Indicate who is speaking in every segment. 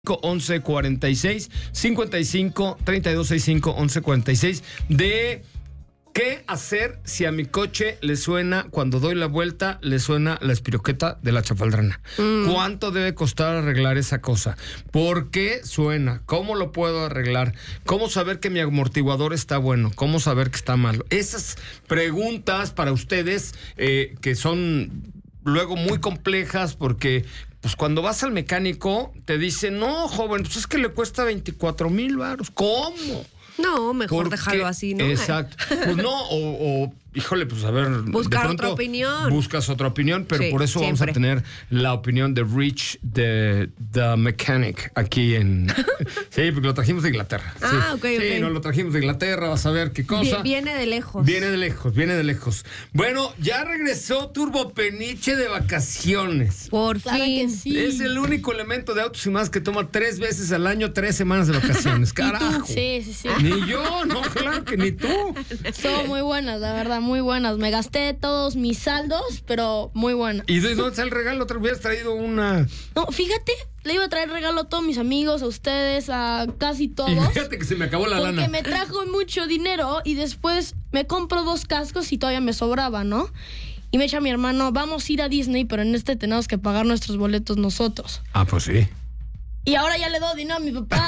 Speaker 1: 1146 55 32 65 1146 de qué hacer si a mi coche le suena, cuando doy la vuelta, le suena la espiroqueta de la chafaldrana. ¿Cuánto debe costar arreglar esa cosa? ¿Por qué suena? ¿Cómo lo puedo arreglar? ¿Cómo saber que mi amortiguador está bueno? ¿Cómo saber que está malo? Esas preguntas para ustedes que son luego muy complejas porque pues cuando vas al mecánico te dicen, no, joven, pues es que le cuesta 24,000 varos. ¿Cómo?
Speaker 2: No, mejor déjalo así, ¿no?
Speaker 1: Exacto. Pues no, híjole, pues a ver.
Speaker 2: Buscar otra opinión.
Speaker 1: Buscas otra opinión, pero
Speaker 2: sí,
Speaker 1: por eso
Speaker 2: siempre
Speaker 1: vamos a tener la opinión de Rich, de The Mechanic, aquí en... Sí, porque lo trajimos de Inglaterra.
Speaker 2: Ah, ok.
Speaker 1: Sí, nos lo trajimos de Inglaterra, vas a ver qué cosa.
Speaker 2: Viene de lejos.
Speaker 1: Viene de lejos. Bueno, ya regresó Turbo Peniche de vacaciones.
Speaker 2: Por
Speaker 3: Claro
Speaker 2: fin.
Speaker 3: que sí.
Speaker 1: Es el único elemento de Autos y Más que toma 3 veces al año, 3 semanas de vacaciones. Carajo.
Speaker 3: Sí.
Speaker 1: Ni yo, no, claro que ni tú.
Speaker 3: Son muy buenas, la verdad, muy buenas. Me gasté todos mis saldos, pero muy buenas.
Speaker 1: ¿Y de dónde está el regalo? ¿Te hubieras traído una?
Speaker 3: No, fíjate, le iba a traer regalo a todos mis amigos, a ustedes, a casi todos.
Speaker 1: Y fíjate que se me acabó la
Speaker 3: porque
Speaker 1: lana.
Speaker 3: me trajo mucho dinero y después me compro 2 cascos y todavía me sobraba, ¿no? Y me echa mi hermano, vamos a ir a Disney, pero en este tenemos que pagar nuestros boletos nosotros.
Speaker 1: Ah, pues sí.
Speaker 3: Y ahora ya le doy dinero a mi papá.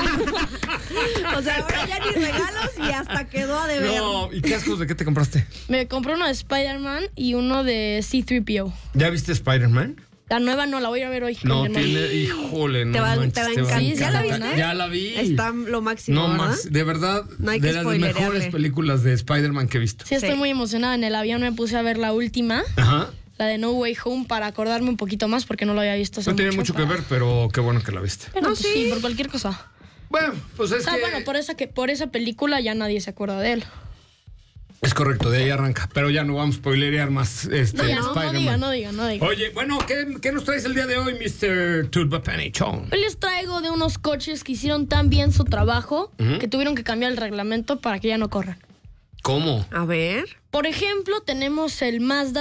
Speaker 2: O sea, ahora ya ni regalos y hasta quedó a deber.
Speaker 1: No, ¿y qué ascos de qué te compraste?
Speaker 3: Me compré uno de Spider-Man y uno de C-3PO.
Speaker 1: ¿Ya viste Spider-Man?
Speaker 3: La nueva no, la voy a ver hoy.
Speaker 1: No,
Speaker 3: con mi hermano.
Speaker 1: tiene, híjole, no
Speaker 2: Te va a
Speaker 1: manches,
Speaker 2: encantar.
Speaker 3: ¿Ya la viste?
Speaker 1: Ya la vi.
Speaker 2: Está lo máximo,
Speaker 1: No
Speaker 2: ¿verdad?
Speaker 1: más, de verdad,
Speaker 2: No hay
Speaker 1: de
Speaker 2: que
Speaker 1: las
Speaker 2: spoilerearle.
Speaker 1: mejores películas de Spider-Man que he visto.
Speaker 3: Sí, estoy
Speaker 2: Sí.
Speaker 3: muy emocionada. En el avión me puse a ver la última,
Speaker 1: Ajá.
Speaker 3: la de No Way Home, para acordarme un poquito más porque no lo había visto hace
Speaker 1: No tiene mucho que
Speaker 3: para-
Speaker 1: ver, pero qué bueno que la viste.
Speaker 3: Pero
Speaker 2: No,
Speaker 3: pues
Speaker 2: sí.
Speaker 3: sí, por cualquier cosa.
Speaker 1: Bueno, pues es
Speaker 3: O sea,
Speaker 1: que...
Speaker 3: bueno, por esa película ya nadie se acuerda de él.
Speaker 1: Es correcto, de ahí arranca. Pero ya no vamos a spoilerear más
Speaker 3: No, ya, no
Speaker 1: Spider-Man.
Speaker 3: diga.
Speaker 1: Oye, bueno, ¿qué nos traes el día de hoy, Mr. Turbo Penichón?
Speaker 3: Hoy les traigo de unos coches que hicieron tan bien su trabajo que tuvieron que cambiar el reglamento para que ya no corran.
Speaker 1: ¿Cómo?
Speaker 2: A ver.
Speaker 3: Por ejemplo, tenemos el Mazda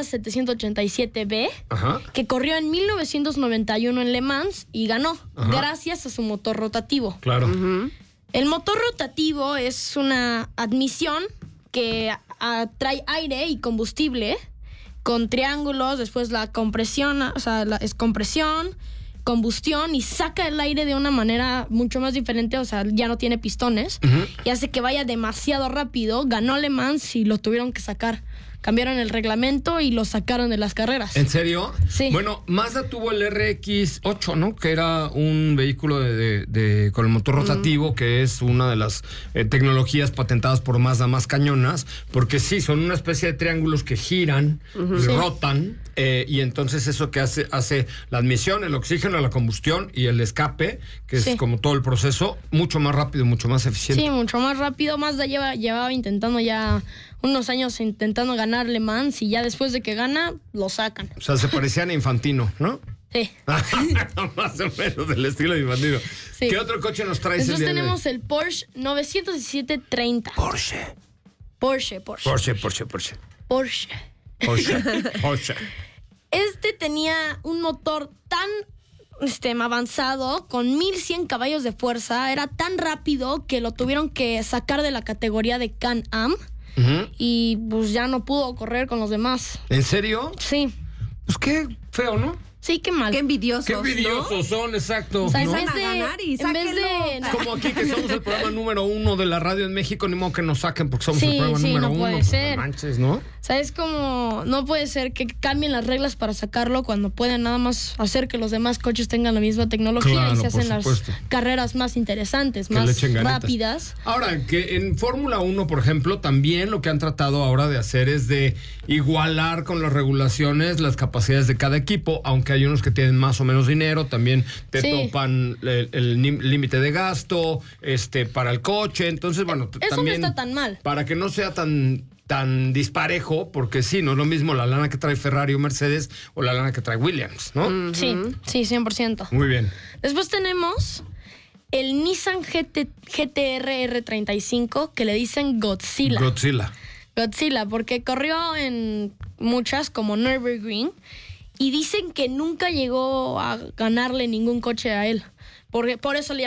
Speaker 3: 787B,
Speaker 1: Ajá.
Speaker 3: que corrió en 1991 en Le Mans y ganó, gracias a su motor rotativo.
Speaker 1: Claro.
Speaker 3: El motor rotativo es una admisión que trae aire y combustible con triángulos, después la compresión, o sea, es compresión, combustión y saca el aire de una manera mucho más diferente, o sea, ya no tiene pistones y hace que vaya demasiado rápido. Ganó Le Mans y lo tuvieron que sacar. Cambiaron el reglamento y lo sacaron de las carreras.
Speaker 1: ¿En serio?
Speaker 3: Sí.
Speaker 1: Bueno, Mazda tuvo el RX-8, ¿no? Que era un vehículo con el motor rotativo, que es una de las tecnologías patentadas por Mazda más cañonas, porque sí, son una especie de triángulos que giran y rotan, y entonces eso que hace la admisión, el oxígeno, la combustión y el escape, que es como todo el proceso, mucho más rápido, mucho más eficiente.
Speaker 3: Sí, mucho más rápido. Mazda llevaba intentando ya unos años intentando ganar Le Mans y ya después de que gana, lo sacan.
Speaker 1: O sea, se parecían a Infantino, ¿no?
Speaker 3: Sí.
Speaker 1: Más o menos del estilo de Infantino.
Speaker 3: Sí.
Speaker 1: ¿Qué otro coche nos traes
Speaker 3: Entonces
Speaker 1: el día de hoy?
Speaker 3: tenemos el Porsche 917-30. Porsche. Este tenía un motor tan avanzado, con 1100 caballos de fuerza. Era tan rápido que lo tuvieron que sacar de la categoría de Can-Am. Y pues ya no pudo correr con los demás.
Speaker 1: ¿En serio?
Speaker 3: Sí.
Speaker 1: Pues qué feo, ¿no?
Speaker 3: Sí, qué mal.
Speaker 2: Qué envidiosos,
Speaker 1: Qué
Speaker 2: ¿no?
Speaker 1: envidiosos son, exacto.
Speaker 3: O sea,
Speaker 1: ¿no?
Speaker 3: en vez
Speaker 2: a ganar y
Speaker 3: en vez
Speaker 2: sáquenlo.
Speaker 3: de...
Speaker 1: Como aquí que somos el programa número 1 de la radio en México, ni modo que nos saquen porque somos
Speaker 3: Sí,
Speaker 1: el programa
Speaker 3: sí,
Speaker 1: número
Speaker 3: no
Speaker 1: 1.
Speaker 3: puede ser.
Speaker 1: Manches, ¿no?
Speaker 3: O sea, es como... No puede ser que cambien las reglas para sacarlo cuando pueden nada más hacer que los demás coches tengan la misma tecnología
Speaker 1: Claro,
Speaker 3: y se
Speaker 1: por
Speaker 3: hacen las
Speaker 1: supuesto.
Speaker 3: carreras más interesantes,
Speaker 1: Que le
Speaker 3: más
Speaker 1: echen ganitas.
Speaker 3: rápidas.
Speaker 1: Ahora, que en Fórmula 1, por ejemplo, también lo que han tratado ahora de hacer es de igualar con las regulaciones las capacidades de cada equipo, aunque hay unos que tienen más o menos dinero, también te
Speaker 3: Sí.
Speaker 1: topan el límite de gasto para el coche. Entonces, bueno,
Speaker 3: Eso
Speaker 1: también
Speaker 3: no está tan mal.
Speaker 1: para que no sea tan disparejo, porque sí, no es lo mismo la lana que trae Ferrari o Mercedes o la lana que trae Williams, ¿no?
Speaker 3: Sí, 100%.
Speaker 1: Muy bien.
Speaker 3: Después tenemos el Nissan GT-R R35, que le dicen Godzilla. Godzilla, porque corrió en muchas, como Nürburgring, y dicen que nunca llegó a ganarle ningún coche a él. Por eso le